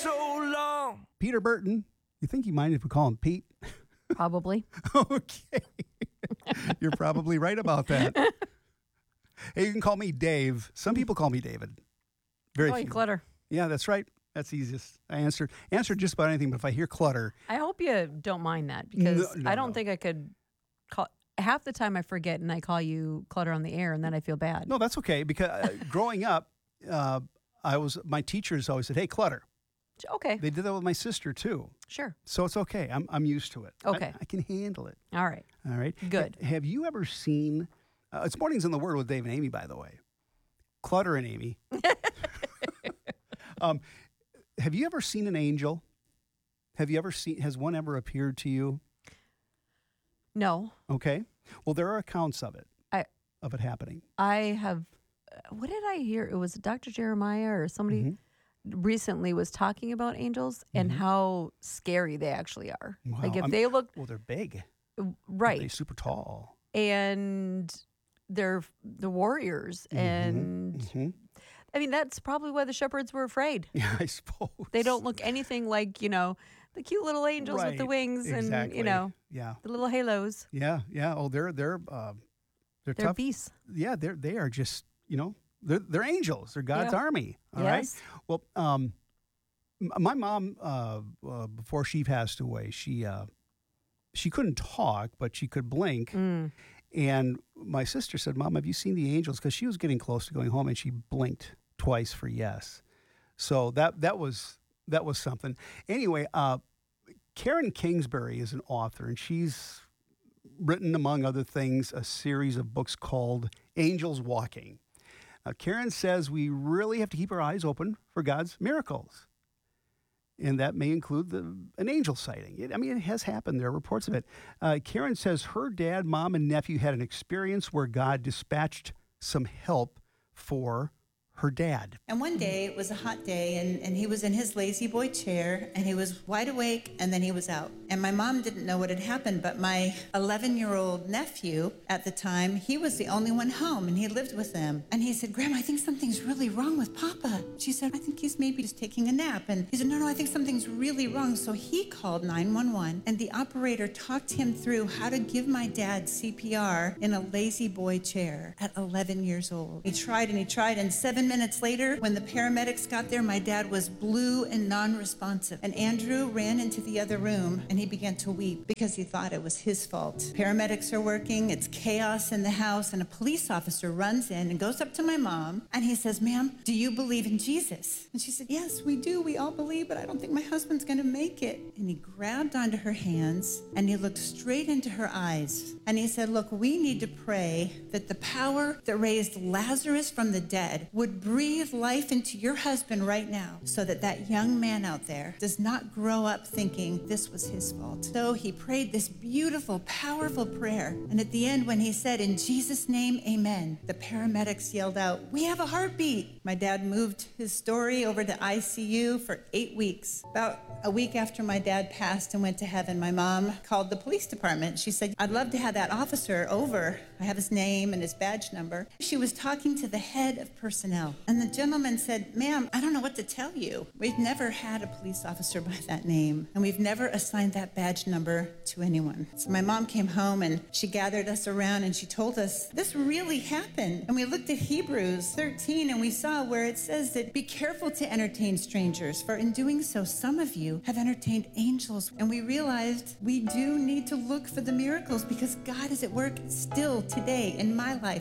so long. Peter Burton. You think you mind if we call him Pete? Probably. Okay. You're probably right about that. Hey, you can call me Dave. Some people call me David. Very Boy, few. clutter. Yeah, that's right. That's the easiest. I answer just about anything, but if I hear clutter, I hope you don't mind that because No, I don't no. think I could call. Half the time I forget and I call you clutter on the air and then I feel bad. no, that's okay. Because growing up, my teachers always said, "Hey, clutter." Okay, They did that with my sister too, sure. so it's okay. I'm used to it. Okay. I can handle it. All right. All right. Good. Have you ever seen? It's Mornings in the Word with Dave and Amy, by the way. Clutter and Amy. Have you ever seen an angel? Has one ever appeared to you? No, Okay. Well, there are accounts of it, of it happening. I have. What did I hear? It was Dr. Jeremiah or somebody recently was talking about angels and how scary they actually are. Wow. Like if they look Well, they're big. right, They're super tall. and they're the warriors, and I mean that's probably why the shepherds were afraid. Yeah, I suppose. They don't look anything like the cute little angels with the Right. wings Exactly. and Yeah. the little halos. Yeah. Yeah. Oh, they're They're tough. beasts. Yeah, they are just, they're angels. They're God's Yeah. army. All right. Yes. Well, my mom, before she passed away, she couldn't talk, but she could blink. And my sister said, "Mom, have you seen the angels?" Because she was getting close to going home, and she blinked twice for yes. So that was something. Anyway, Karen Kingsbury is an author, and she's written, among other things, a series of books called Angels Walking. Now, Karen says we really have to keep our eyes open for God's miracles. And that may include an angel sighting. It has happened. There are reports of it. Karen says her dad, mom, and nephew had an experience where God dispatched some help for her dad. And one day, it was a hot day, and he was in his lazy boy chair, and he was wide awake, and then he was out. And my mom didn't know what had happened, but my 11-year-old nephew at the time, he was the only one home, and he lived with them. And he said, "Grandma, I think something's really wrong with Papa." She said, "I think he's maybe just taking a nap." And he said, No, I think something's really wrong. So he called 911, and the operator talked him through how to give my dad CPR in a lazy boy chair at 11 years old. He tried, and 7 minutes later, when the paramedics got there, my dad was blue and non-responsive. And Andrew ran into the other room, and he began to weep because he thought it was his fault. Paramedics are working, it's chaos in the house, and a police officer runs in and goes up to my mom, and he says, "Ma'am, do you believe in Jesus?" And she said, "Yes, we do. We all believe, but I don't think my husband's going to make it." And he grabbed onto her hands, and he looked straight into her eyes, and he said, "Look, we need to pray that the power that raised Lazarus from the dead would breathe life into your husband right now, so that that young man out there does not grow up thinking this was his fault." So he prayed this beautiful, powerful prayer. And at the end, when he said, "In Jesus' name, amen," the paramedics yelled out, "We have a heartbeat." My dad moved his story over to ICU for 8 weeks. About a week after my dad passed and went to heaven, my mom called the police department. She said, "I'd love to have that officer over. I have his name and his badge number." She was talking to the head of personnel, and the gentleman said, "Ma'am, I don't know what to tell you. We've never had a police officer by that name, and we've never assigned that badge number to anyone." So my mom came home, and she gathered us around, and she told us, this really happened. And we looked at Hebrews 13, and we saw where it says that, "Be careful to entertain strangers, for in doing so, some of you have entertained angels." And we realized we do need to look for the miracles, because God is at work still today in my life